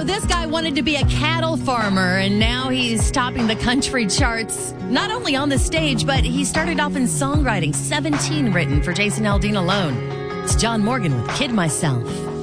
this guy wanted to be a cattle farmer, and now he's topping the country charts, not only on the stage, but he started off in songwriting, 17 written for Jason Aldean alone. It's John Morgan with Kid Myself.